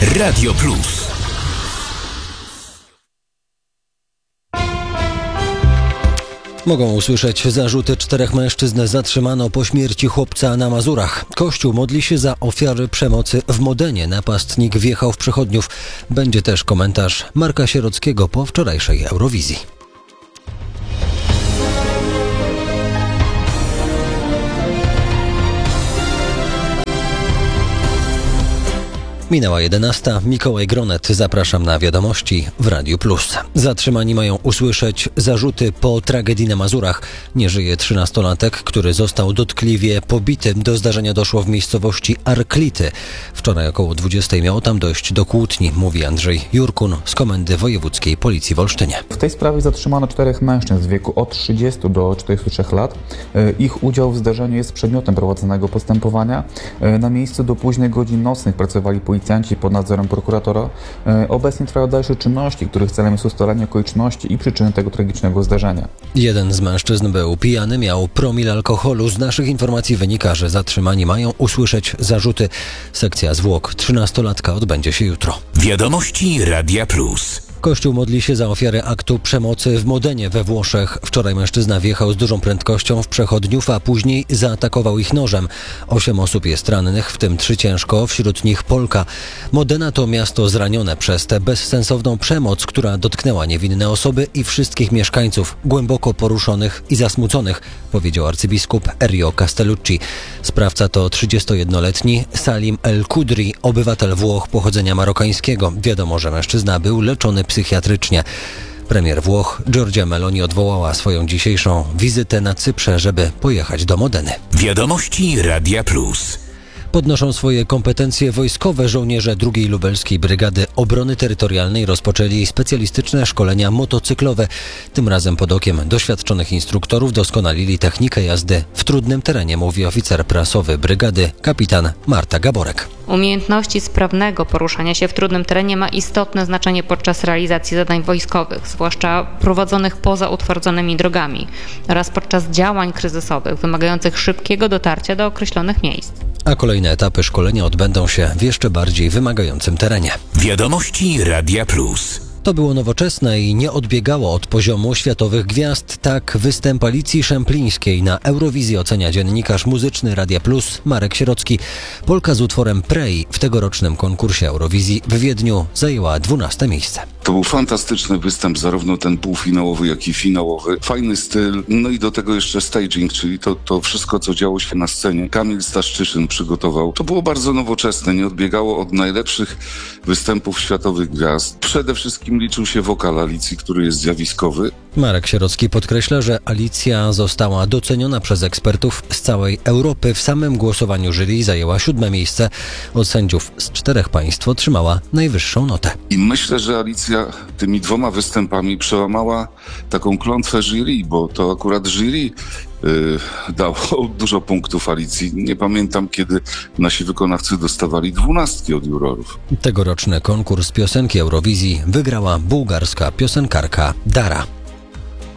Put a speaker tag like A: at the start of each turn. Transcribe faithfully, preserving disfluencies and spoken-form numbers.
A: Radio Plus.
B: Mogą usłyszeć zarzuty. Czterech mężczyzn zatrzymano po śmierci chłopca na Mazurach. Kościół modli się za ofiary przemocy w Modenie. Napastnik wjechał w przechodniów. Będzie też komentarz Marka Sierockiego po wczorajszej Eurowizji. Minęła jedenasta. Mikołaj Gronet. Zapraszam na wiadomości w Radiu Plus. Zatrzymani mają usłyszeć zarzuty po tragedii na Mazurach. Nie żyje trzynastolatek, który został dotkliwie pobity. Do zdarzenia doszło w miejscowości Arklity. Wczoraj około dwudziestej miało tam dojść do kłótni, mówi Andrzej Jurkun z Komendy Wojewódzkiej Policji w Olsztynie.
C: W tej sprawie zatrzymano czterech mężczyzn w wieku od trzydziestu do czterdziestu trzech lat. Ich udział w zdarzeniu jest przedmiotem prowadzonego postępowania. Na miejscu do późnych godzin nocnych pracowali policjanci pod nadzorem prokuratora. Obecnie trwają dalsze czynności, których celem jest ustalenie okoliczności i przyczyny tego tragicznego zdarzenia.
B: Jeden z mężczyzn był pijany, miał promil alkoholu. Z naszych informacji wynika, że zatrzymani mają usłyszeć zarzuty. Sekcja zwłok trzynastolatka odbędzie się jutro.
A: Wiadomości Radia Plus.
B: Kościół modli się za ofiary aktu przemocy w Modenie we Włoszech. Wczoraj mężczyzna wjechał z dużą prędkością w przechodniów, a później zaatakował ich nożem. Osiem osób jest rannych, w tym trzy ciężko, wśród nich Polka. Modena to miasto zranione przez tę bezsensowną przemoc, która dotknęła niewinne osoby i wszystkich mieszkańców, głęboko poruszonych i zasmuconych, powiedział arcybiskup Erio Castellucci. Sprawca to trzydziestojednoletni Salim El Kudri, obywatel Włoch pochodzenia marokańskiego. Wiadomo, że mężczyzna był leczony psychiatrycznie. Premier Włoch Giorgia Meloni odwołała swoją dzisiejszą wizytę na Cyprze, żeby pojechać do Modeny.
A: Wiadomości Radia Plus.
B: Podnoszą swoje kompetencje wojskowe. Żołnierze drugiej Lubelskiej Brygady Obrony Terytorialnej rozpoczęli specjalistyczne szkolenia motocyklowe. Tym razem pod okiem doświadczonych instruktorów doskonalili technikę jazdy w trudnym terenie, mówi oficer prasowy brygady, kapitan Marta Gaborek.
D: Umiejętności sprawnego poruszania się w trudnym terenie ma istotne znaczenie podczas realizacji zadań wojskowych, zwłaszcza prowadzonych poza utwardzonymi drogami oraz podczas działań kryzysowych wymagających szybkiego dotarcia do określonych miejsc.
B: A kolejne etapy szkolenia odbędą się w jeszcze bardziej wymagającym terenie.
A: Wiadomości Radia Plus.
B: To było nowoczesne i nie odbiegało od poziomu światowych gwiazd. Tak występ Alicji Szemplińskiej na Eurowizji ocenia dziennikarz muzyczny Radia Plus Marek Sierocki. Polka z utworem Pray w tegorocznym konkursie Eurowizji w Wiedniu zajęła dwunaste miejsce.
E: To był fantastyczny występ, zarówno ten półfinałowy, jak i finałowy. Fajny styl, no i do tego jeszcze staging, czyli to, to wszystko, co działo się na scenie. Kamil Staszczyszyn przygotował. To było bardzo nowoczesne, nie odbiegało od najlepszych występów światowych gwiazd. Przede wszystkim liczył się wokal Alicji, który jest zjawiskowy.
B: Marek Sierocki podkreśla, że Alicja została doceniona przez ekspertów z całej Europy. W samym głosowaniu jury zajęła siódme miejsce. Od sędziów z czterech państw otrzymała najwyższą notę.
E: I myślę, że Alicja tymi dwoma występami przełamała taką klątwę jury, bo to akurat jury yy, dało dużo punktów Alicji. Nie pamiętam, kiedy nasi wykonawcy dostawali dwunastki od jurorów.
B: Tegoroczny konkurs piosenki Eurowizji wygrała bułgarska piosenkarka Dara.